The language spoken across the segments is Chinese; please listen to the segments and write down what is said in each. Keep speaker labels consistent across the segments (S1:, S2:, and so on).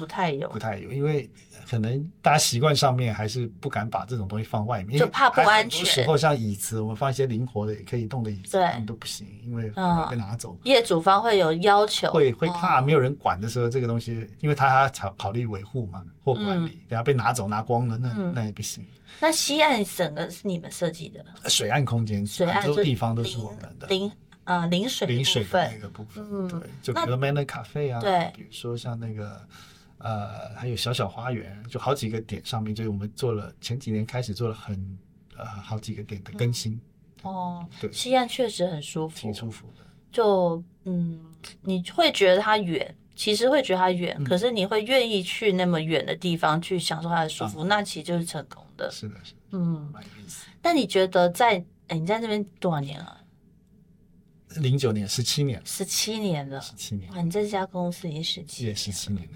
S1: 不太有，
S2: 因为可能大家习惯上面还是不敢把这种东西放外面，
S1: 就怕不安全。
S2: 很多时候像椅子，我们放一些灵活的也可以动的椅子，他们都不行，因为被拿走。
S1: 业主方会有要求，
S2: 会怕没有人管的时候，这个东西，因为他还要考虑维护嘛或管理，等下被拿走拿光了，那也不行。
S1: 那西岸整个是你们设计的？
S2: 水岸空间，很多地方都是我们的。
S1: 临水的
S2: 那个部分，对，就比如说 Manner Cafe 啊，
S1: 对，
S2: 比如说像那个还有小花园，就好几个点上面，就我们做了前几年开始做了好几个点的更新。
S1: 对，西岸确实很舒服，
S2: 挺舒服的。
S1: 就你会觉得它远，其实会觉得它远，可是你会愿意去那么远的地方去享受它的舒服，那其实就是成功的。
S2: 是的，蛮有意思。
S1: 但你觉得你在那边多少年了
S2: ？09年，17年
S1: ，17年了
S2: ，17年。
S1: 哇，你在这家公司已经
S2: 17年了。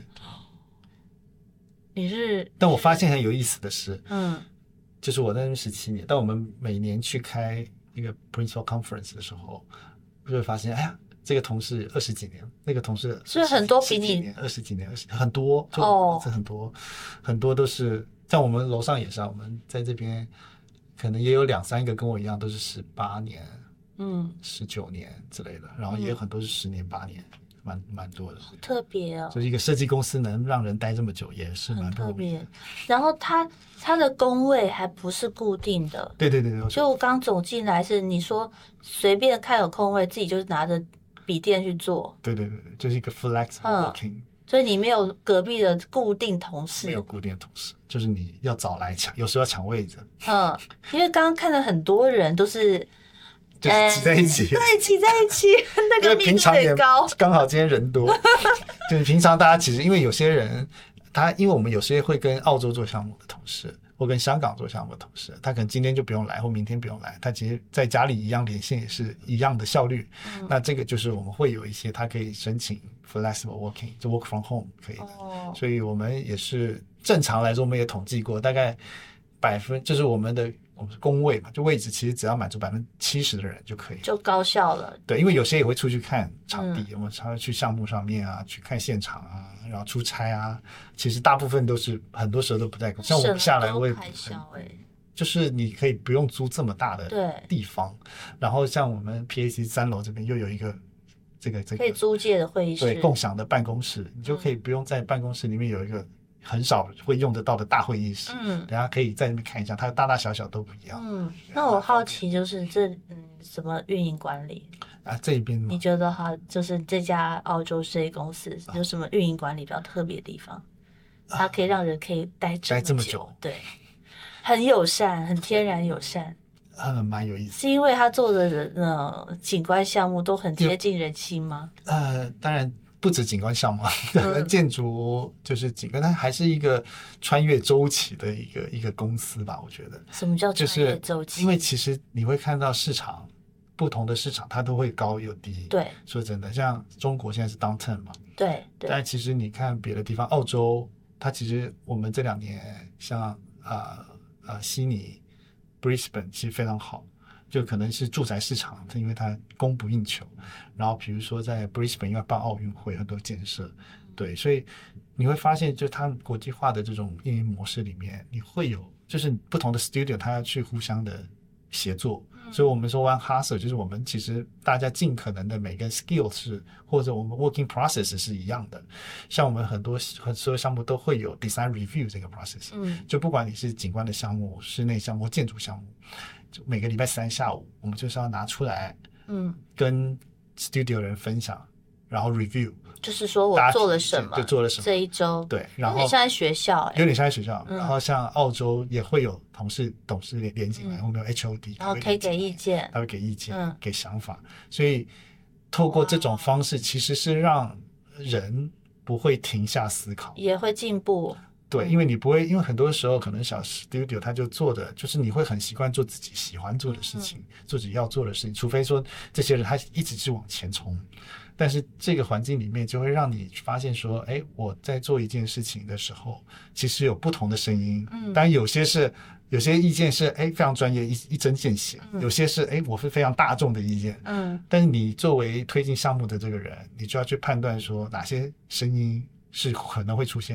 S1: 你是？
S2: 但我发现很有意思的是，就是我在那边17年，但我们每年去开一个 Principal Conference 的时候，就会发现，哎呀，这个同事20几年，那个同事
S1: 是很多比你
S2: 20几年，很多是很多都是像我们楼上也是，我们在这边可能也有2-3个跟我一样都是18年。19年之类的，然后也有很多是10年8年，蛮多的。
S1: 好特别哦！
S2: 就是一个设计公司能让人待这么久，也是蛮特别。
S1: 然后它的工位还不是固定的，
S2: 对。
S1: 就我刚走进来是你说随便看有空位，自己就是拿着笔电去做。
S2: 对，就是一个 flexible working。
S1: 所以你没有隔壁的固定同事，
S2: 没有固定的同事，就是你要找来抢，有时候要抢位置。
S1: 因为刚刚看了很多人都是。
S2: 就是挤在一起，
S1: 对，挤在一起，那个密度也高。
S2: 刚好今天人多，就是平常大家其实因为有些人，因为我们有些会跟澳洲做项目的同事，或跟香港做项目的同事，他可能今天就不用来，或明天不用来，他其实在家里一样连线也是一样的效率。那这个就是我们会有一些他可以申请 flexible working， 就 work from home 可以的。所以我们也是正常来说，我们也统计过，大概就是我们工位嘛，就位置其实只要满足70%的人就可以，
S1: 就高效了。
S2: 对，因为有些也会出去看场地，我们常常去项目上面啊，去看现场啊，然后出差啊，其实大部分都是很多时候都不在公司。像我们下来我也就是你可以不用租这么大的地方，然后像我们 PAC 3楼这边又有一个这个
S1: 可以租借的会议室，
S2: 对，共享的办公室，你就可以不用在办公室里面有一个很少会用得到的大会议室，等下可以在那边看一下，它大大小小都不一样。
S1: 那我好奇就是什么运营管理
S2: 啊？这边
S1: 你觉得就是这家澳洲设计公司有什么运营管理比较特别的地方？它可以让人可以待这么久，对，很友善，很天然友善。
S2: 蛮有意思。
S1: 是因为他做的景观项目都很接近人心吗？
S2: 当然不止景观项目，建筑就是景观，它还是一个穿越周期的一个公司吧，我觉得。
S1: 什么叫穿越周期？
S2: 因为其实你会看到不同的市场，它都会高有低。
S1: 对，
S2: 说真的，像中国现在是 downturn 嘛，
S1: 对。
S2: 但其实你看别的地方，澳洲，它其实我们这2年像悉尼、Brisbane 其实非常好。就可能是住宅市场，因为它供不应求。然后比如说在 Brisbane 因为办奥运会很多建设，对，所以你会发现，就它国际化的这种运营模式里面，你会有就是不同的 studio 它要去互相的协作。所以我们说 One Hustle 就是我们其实大家尽可能的每个 skill 或者我们 working process 是一样的。像我们很多项目都会有 design review 这个 process，就不管你是景观的项目、室内项目、建筑项目，就每个礼拜3下午我们就是要拿出来，跟 studio 人分享，然后 review，
S1: 就是说我做了什么，
S2: 就做了什么
S1: 这一周，
S2: 对，然后
S1: 有点像在学校，
S2: 有点像在学校。然后像澳洲也会有董事连进来，我们有 HOD，
S1: 然后可以给意见，
S2: 他会给意见，给想法。所以透过这种方式，其实是让人不会停下思考，
S1: 也会进步。
S2: 对，因为你不会，因为很多时候可能小 studio 他就做的就是你会很习惯做自己喜欢做的事情，做自己要做的事情，除非说这些人他一直是往前冲。但是这个环境里面就会让你发现说，哎，我在做一件事情的时候，其实有不同的声音。当然有些意见是非常专业，一针见血，有些是我是非常大众的意见。但是你作为推进项目的这个人，你就要去判断说哪些声音是可能会出现。